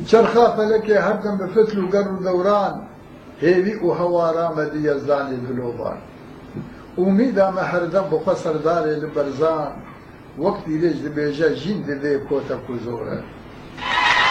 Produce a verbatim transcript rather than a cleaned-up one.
چرخا فلکێ هەردەم بە فتل و گەڕ و دەوران هێوی و هەوارا مەدی یەزدانی دلۆبان ئومیدامە هەردەم بۆ خۆ سەردارێ لە بەرزان وەک دیرێژ دەبێژە ژین دەدێ کۆتە کوزۆرە